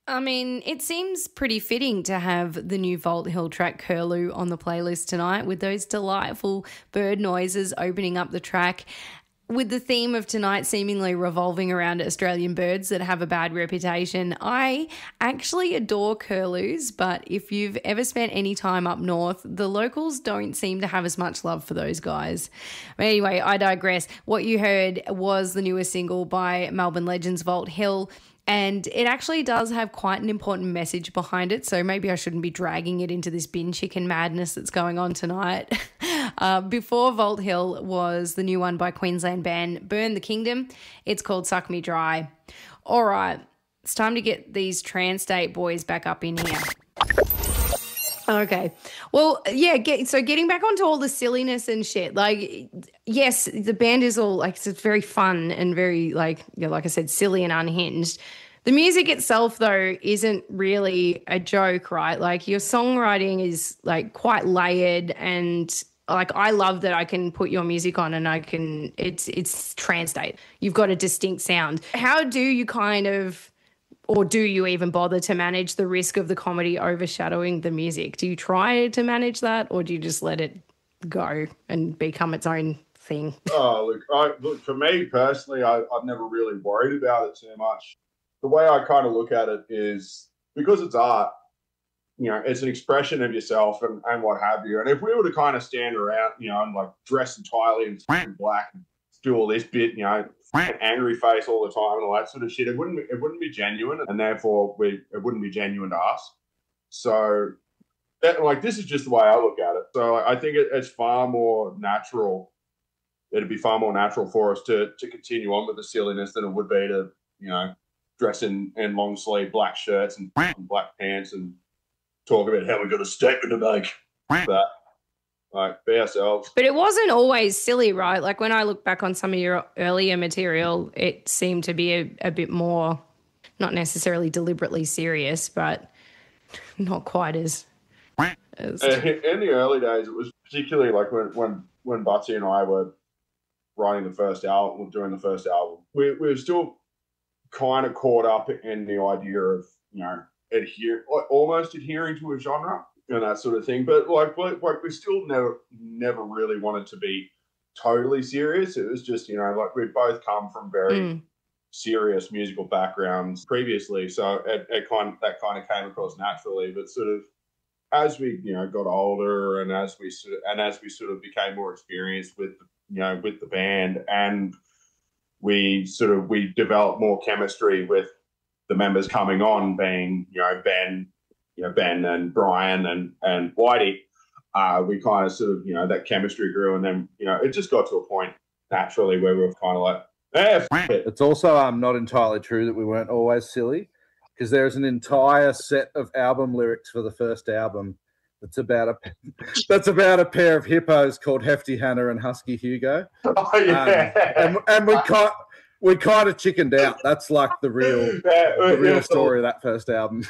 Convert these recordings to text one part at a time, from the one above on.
I mean, it seems pretty fitting to have the new Vault Hill track Curlew on the playlist tonight with those delightful bird noises opening up the track. With the theme of tonight seemingly revolving around Australian birds that have a bad reputation, I actually adore curlews, but if you've ever spent any time up north, the locals don't seem to have as much love for those guys. But anyway, I digress. What you heard was the newest single by Melbourne legends Vault Hill, and it actually does have quite an important message behind it, so maybe I shouldn't be dragging it into this bin chicken madness that's going on tonight. Before Vault Hill was the new one by Queensland band Burn the Kingdom. It's called Suck Me Dry. All right, it's time to get these trans state boys back up in here. Okay. Well, yeah, getting back onto all the silliness and shit, like, yes, the band is all, like, it's very fun and very, like, you know, like I said, silly and unhinged. The music itself, though, isn't really a joke, right? Like, your songwriting is, like, quite layered, and, like, I love that I can put your music on and it's trans state. You've got a distinct sound. How do you kind of, or do you even bother to manage the risk of the comedy overshadowing the music? Do you try to manage that, or do you just let it go and become its own thing? Oh, look, for me personally, I've never really worried about it too much. The way I kind of look at it is, because it's art, you know, it's an expression of yourself and what have you. And if we were to kind of stand around, you know, and like dress entirely in black and do all this bit, you know, angry face all the time and all that sort of shit, it wouldn't be genuine, and therefore it wouldn't be genuine to us. So, this is just the way I look at it. So I think it's far more natural. It'd be far more natural for us to continue on with the silliness than it would be to, you know, dress in long sleeve black shirts and black pants and talk about how we got a statement to make. That. Like, be ourselves. But it wasn't always silly, right? Like, when I look back on some of your earlier material, it seemed to be a bit more, not necessarily deliberately serious, but not quite as in the early days, it was particularly like when Butsy and I were writing the first album, doing the first album, we were still kind of caught up in the idea of, you know, almost adhering to a genre and that sort of thing. But like we still never really wanted to be totally serious. It was just, you know, like, we both come from very serious musical backgrounds previously, so that kind of came across naturally. But sort of as we, you know, got older and as we sort of became more experienced with, you know, with the band, and we developed more chemistry with the members coming on, being, you know, Ben and Brian and Whitey, we kind of sort of, you know, that chemistry grew, and then, you know, it just got to a point naturally where we were kind of like, it. It's also not entirely true that we weren't always silly, because there's an entire set of album lyrics for the first album that's about a pair of hippos called Hefty Hannah and Husky Hugo. Oh, yeah. And we kind of chickened out. That's like the real story of that first album.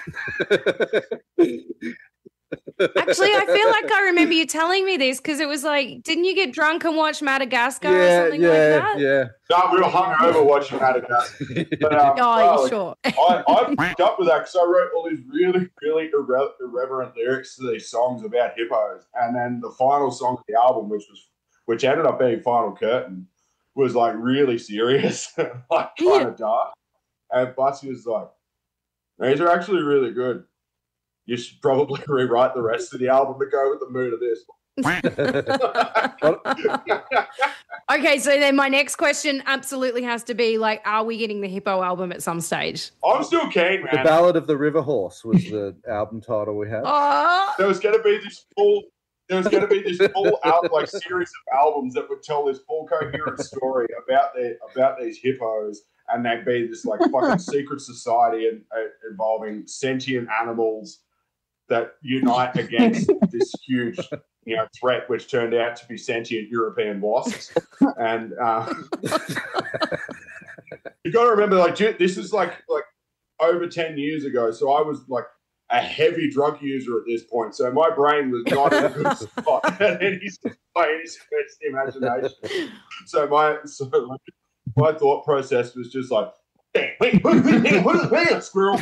Actually, I feel like I remember you telling me this, because it was like, didn't you get drunk and watch Madagascar or something like that? Yeah. No, we were hungover watching Madagascar. But, sure. I picked up with that because I wrote all these really, really irreverent lyrics to these songs about hippos, and then the final song of the album, which ended up being Final Curtain, was like really serious, like kind of dark. And Butsy was like, "These are actually really good. You should probably rewrite the rest of the album to go with the mood of this." Okay, so then my next question absolutely has to be, like, are we getting the Hippo album at some stage? I'm still keen, man. The Ballad of the River Horse was the album title we had. There was going to be this full out, like, series of albums that would tell this full coherent story about these hippos, and they'd be this like fucking secret society involving sentient animals that unite against this huge, you know, threat, which turned out to be sentient European wasps. And you got to remember, like, this is like over 10 years ago, so I was like a heavy drug user at this point, so my brain was not in a good spot by any stretch of the imagination. So my thought process was just like, Squirrel.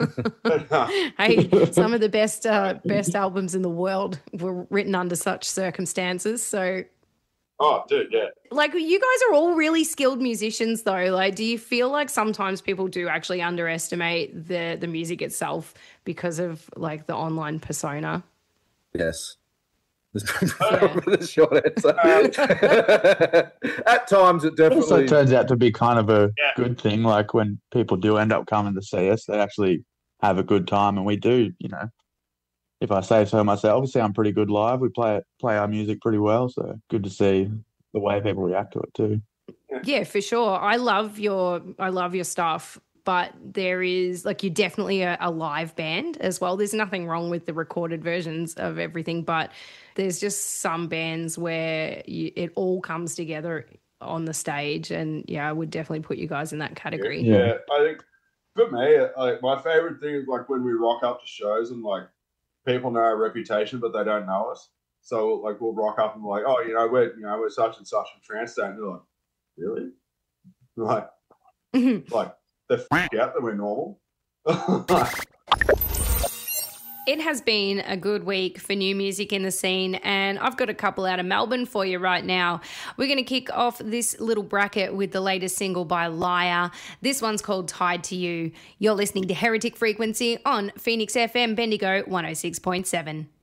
Hey, some of the best albums in the world were written under such circumstances. So, oh, dude, yeah. Like, you guys are all really skilled musicians, though. Like, do you feel like sometimes people do actually underestimate the music itself because of like the online persona? Yes. The short answer. At times, it definitely also turns out to be kind of a good thing. Like when people do end up coming to see us, they actually have a good time, and we do. You know, if I say so myself, sound pretty good live. We play our music pretty well, so good to see the way people react to it too. Yeah, for sure. I love your stuff. But there is, like, you're definitely a live band as well. There's nothing wrong with the recorded versions of everything, but there's just some bands where it all comes together on the stage. And, yeah, I would definitely put you guys in that category. Yeah, I think for me, like, my favourite thing is, like, when we rock up to shows and, like, people know our reputation, but they don't know us. So, like, we'll rock up and be like, oh, we're such and such from Transtate. And they're like, really? Like, like, the f*** out that we're normal. It has been a good week for new music in the scene, and I've got a couple out of Melbourne for you right now. We're going to kick off this little bracket with the latest single by Liar. This one's called Tied to You. You're listening to Heretic Frequency on Phoenix FM Bendigo 106.7.